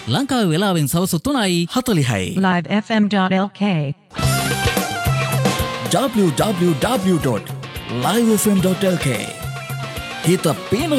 ලංකාවේ වෙලාවෙන් සවස 3:40. livefm.lk www.livefm.lk හිත පේන